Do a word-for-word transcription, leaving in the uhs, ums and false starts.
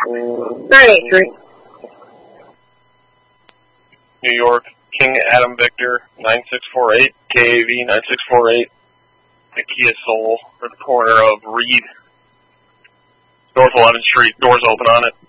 nine eight three. New York, King Adam Victor, nine six four eight, K A V nine six four eight, the Kia Soul for the corner of Reed, North eleventh Street, doors open on it.